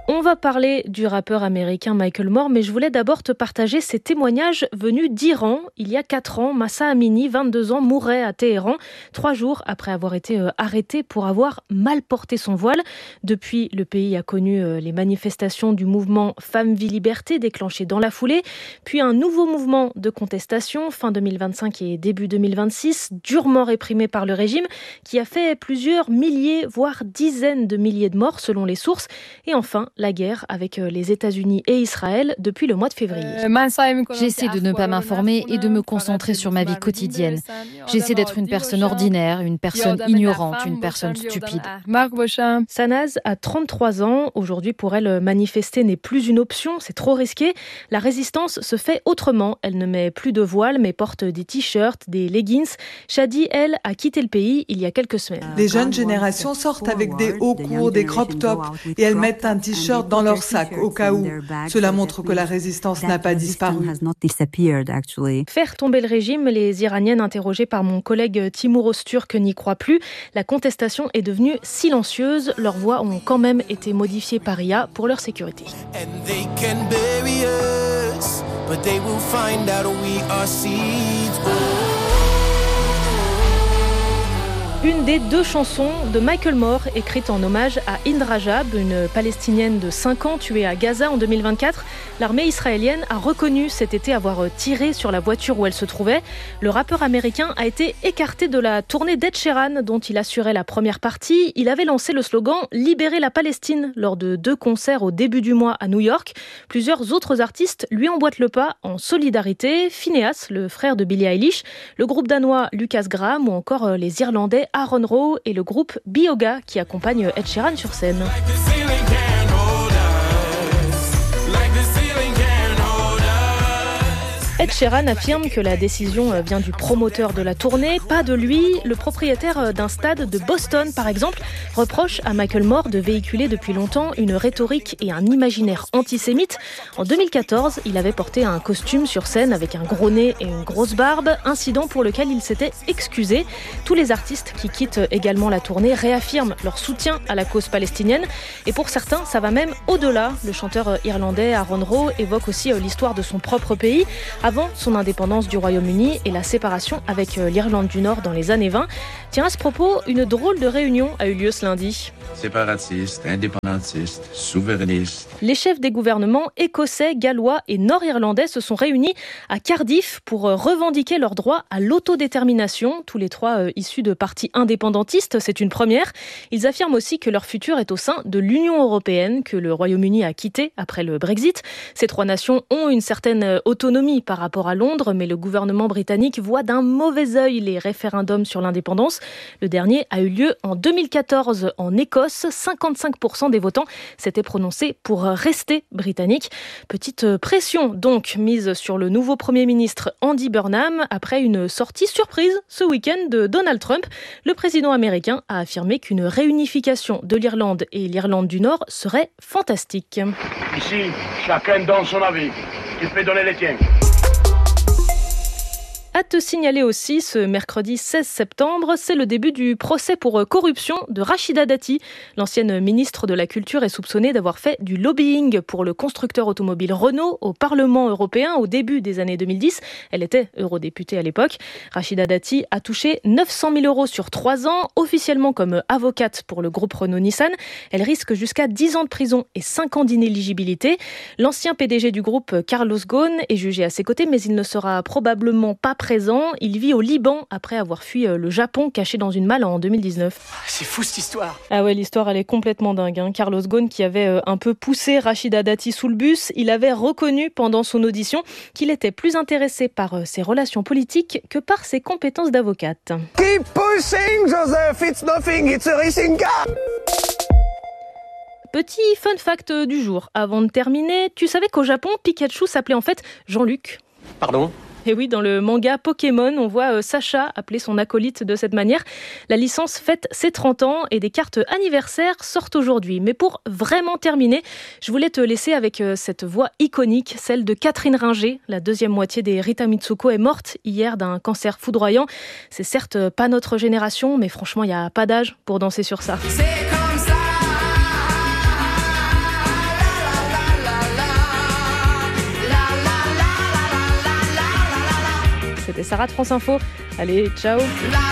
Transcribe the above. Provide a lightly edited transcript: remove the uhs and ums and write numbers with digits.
On va parler du rappeur américain Michael Moore, mais je voulais d'abord te partager ces témoignages venus d'Iran. Il y a 4 ans, Mahsa Amini, 22 ans, mourait à Téhéran, 3 jours après avoir été arrêté pour avoir mal porté son voile. Depuis, le pays a connu les manifestations du mouvement Femmes, Vie, Liberté déclenchées dans la foulée, puis un nouveau mouvement de contestation fin 2025 et début 2026, durement réprimé par le régime, qui a fait plusieurs milliers, voire dizaines de milliers de morts selon les sources. Et enfin, la guerre avec les États-Unis et Israël depuis le mois de février. J'essaie de ne pas m'informer et de me concentrer sur ma vie quotidienne. J'essaie d'être une personne ordinaire, une personne ignorante, une personne stupide. Sanaz a 33 ans. Aujourd'hui, pour elle, manifester n'est plus une option, c'est trop risqué. La résistance se fait autrement. Elle ne met plus de voile, mais porte des t-shirts, des leggings. Shadi, elle, a quitté le pays il y a quelques semaines. Les jeunes générations sortent avec des hauts courts, des crop tops, et elles mettent un t-shirt dans leur sac au cas où. Cela montre que la résistance n'a pas disparu. Faire tomber le régime, les Iraniennes interrogées par mon collègue Timur Öztürk n'y croient plus. La contestation est devenue silencieuse. Leurs voix ont quand même été modifiées par IA pour leur sécurité. Une des 2 chansons de Michael Moore écrites en hommage à Hind Rajab, une Palestinienne de 5 ans tuée à Gaza en 2024. L'armée israélienne a reconnu cet été avoir tiré sur la voiture où elle se trouvait. Le rappeur américain a été écarté de la tournée d'Ed Sheeran dont il assurait la première partie. Il avait lancé le slogan « Libérer la Palestine » lors de 2 concerts au début du mois à New York. Plusieurs autres artistes lui emboîtent le pas en solidarité. Phineas, le frère de Billie Eilish, le groupe danois Lucas Graham ou encore les Irlandais Aaron Rowe et le groupe Bioga qui accompagne Ed Sheeran sur scène. Ed Sheeran affirme que la décision vient du promoteur de la tournée, pas de lui. Le propriétaire d'un stade de Boston, par exemple, reproche à Michael Moore de véhiculer depuis longtemps une rhétorique et un imaginaire antisémite. En 2014, il avait porté un costume sur scène avec un gros nez et une grosse barbe, incident pour lequel il s'était excusé. Tous les artistes qui quittent également la tournée réaffirment leur soutien à la cause palestinienne. Et pour certains, ça va même au-delà. Le chanteur irlandais Aaron Rowe évoque aussi l'histoire de son propre pays, avant son indépendance du Royaume-Uni et la séparation avec l'Irlande du Nord dans les années 20. Tiens, à ce propos, une drôle de réunion a eu lieu ce lundi. Séparatistes, indépendantistes, souverainistes. Les chefs des gouvernements écossais, gallois et nord-irlandais se sont réunis à Cardiff pour revendiquer leur droit à l'autodétermination. Tous les 3 issus de partis indépendantistes, c'est une première. Ils affirment aussi que leur futur est au sein de l'Union européenne, que le Royaume-Uni a quitté après le Brexit. Ces 3 nations ont une certaine autonomie par rapport à Londres, mais le gouvernement britannique voit d'un mauvais œil les référendums sur l'indépendance. Le dernier a eu lieu en 2014 en Écosse. 55% des votants s'étaient prononcés pour rester britanniques. Petite pression donc mise sur le nouveau Premier ministre Andy Burnham après une sortie surprise ce week-end de Donald Trump. Le président américain a affirmé qu'une réunification de l'Irlande et l'Irlande du Nord serait fantastique. Ici, chacun donne son avis. Tu peux donner les tiens. À te signaler aussi, ce mercredi 16 septembre, c'est le début du procès pour corruption de Rachida Dati. L'ancienne ministre de la Culture est soupçonnée d'avoir fait du lobbying pour le constructeur automobile Renault au Parlement européen au début des années 2010. Elle était eurodéputée à l'époque. Rachida Dati a touché 900 000 euros sur 3 ans, officiellement comme avocate pour le groupe Renault-Nissan. Elle risque jusqu'à 10 ans de prison et 5 ans d'inéligibilité. L'ancien PDG du groupe, Carlos Ghosn, est jugé à ses côtés, mais il ne sera probablement pas présent. Il vit au Liban après avoir fui le Japon caché dans une malle en 2019. C'est fou cette histoire. Ah ouais, l'histoire elle est complètement dingue. Carlos Ghosn qui avait un peu poussé Rachida Dati sous le bus, il avait reconnu pendant son audition qu'il était plus intéressé par ses relations politiques que par ses compétences d'avocate. Keep pushing, Joseph. It's nothing. It's a racing car. Petit fun fact du jour. Avant de terminer, tu savais qu'au Japon, Pikachu s'appelait en fait Jean-Luc? Pardon? Et oui, dans le manga Pokémon, on voit Sacha appeler son acolyte de cette manière. La licence fête ses 30 ans et des cartes anniversaires sortent aujourd'hui. Mais pour vraiment terminer, je voulais te laisser avec cette voix iconique, celle de Catherine Ringer. La deuxième moitié des Rita Mitsuko est morte hier d'un cancer foudroyant. C'est certes pas notre génération, mais franchement, il n'y a pas d'âge pour danser sur ça. C'est comme ça. C'était Sarah de France Info. Allez, ciao.